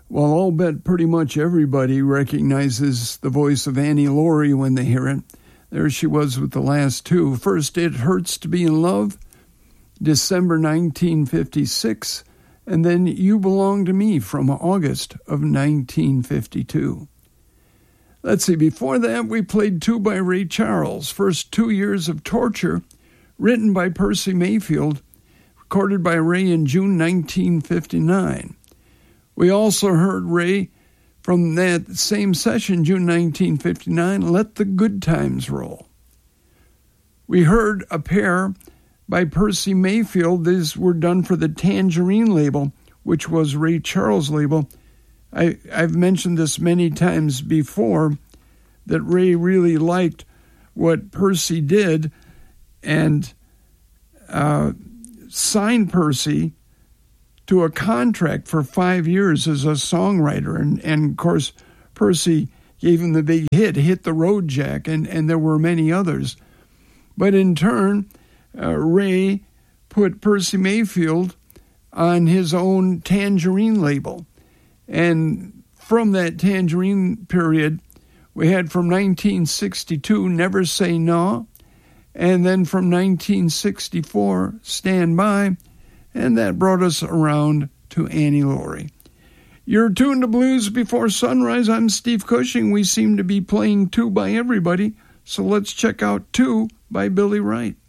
Well, I'll bet pretty much everybody recognizes the voice of Annie Laurie when they hear it. There she was with the last two. First, It Hurts to Be in Love, December 1956, and then You Belong to Me from August of 1952. Let's see, before that we played two by Ray Charles. First, 2 Years of Torture, written by Percy Mayfield, recorded by Ray in June 1959. We also heard Ray from that same session, June 1959, Let the Good Times Roll. We heard a pair by Percy Mayfield. These were done for the Tangerine label, which was Ray Charles' label. I've mentioned this many times before, that Ray really liked what Percy did and signed Percy to a contract for 5 years as a songwriter. And of course, Percy gave him the big hit the Road Jack, and there were many others. But in turn, Ray put Percy Mayfield on his own Tangerine label. And from that Tangerine period, we had from 1962, Never Say No, and then from 1964, Stand By, and that brought us around to Annie Laurie. You're tuned to Blues Before Sunrise. I'm Steve Cushing. We seem to be playing two by everybody, so let's check out two by Billy Wright.